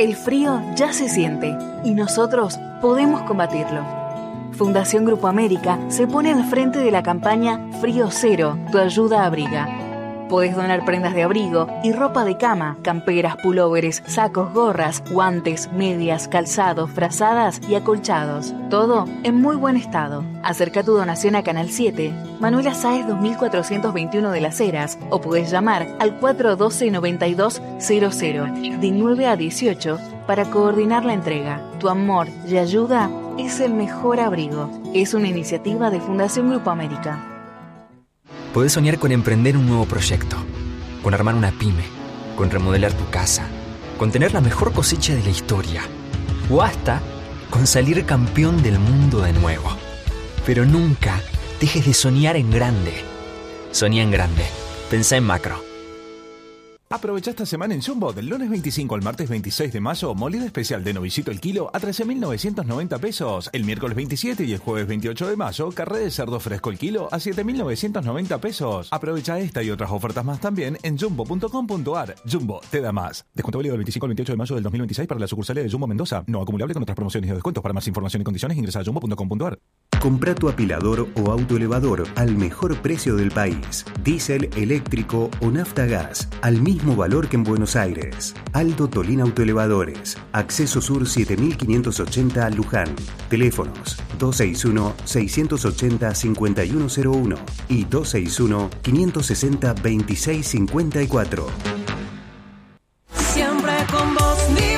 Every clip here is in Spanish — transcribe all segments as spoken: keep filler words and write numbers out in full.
El frío ya se siente y nosotros podemos combatirlo. Fundación Grupo América se pone al frente de la campaña Frío Cero, tu ayuda abriga. Podés donar prendas de abrigo y ropa de cama, camperas, pulóveres, sacos, gorras, guantes, medias, calzados, frazadas y acolchados. Todo en muy buen estado. Acerca tu donación a Canal siete, Manuela Sáez dos mil cuatrocientos veintiuno de Las Heras, o podés llamar al cuatro uno dos, nueve dos cero cero de nueve a dieciocho para coordinar la entrega. Tu amor y ayuda es el mejor abrigo. Es una iniciativa de Fundación Grupo América. Podés soñar con emprender un nuevo proyecto, con armar una pyme, con remodelar tu casa, con tener la mejor cosecha de la historia, o hasta con salir campeón del mundo de nuevo. Pero nunca dejes de soñar en grande. Soñá en grande. Pensá en macro. Aprovecha esta semana en Jumbo, del lunes veinticinco al martes veintiséis de mayo, molida especial de novicito el kilo a trece mil novecientos noventa pesos. El miércoles veintisiete y el jueves veintiocho de mayo, carré de cerdo fresco el kilo a siete mil novecientos noventa pesos. Aprovecha esta y otras ofertas más también en jumbo punto com punto ar. Jumbo, te da más. Descuento válido del veinticinco al veintiocho de mayo del dos mil veintiséis para la sucursal de Jumbo Mendoza. No acumulable con otras promociones y descuentos. Para más información y condiciones ingresa a jumbo punto com punto ar. Comprá tu apilador o autoelevador al mejor precio del país. Diésel, eléctrico o nafta gas, al mismo valor que en Buenos Aires. Aldo Tolín Autoelevadores. Acceso Sur siete mil quinientos ochenta Luján. Teléfonos dos seis uno, seis ocho cero, cinco uno cero uno y dos seis uno, cinco seis cero, veintiséis cincuenta y cuatro. Siempre con vos vivir.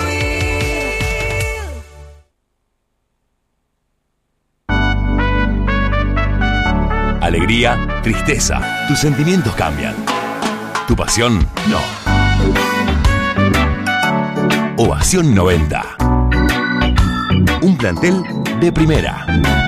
Alegría, tristeza, tus sentimientos cambian. Tu pasión, no. Ovación noventa. Un plantel de primera.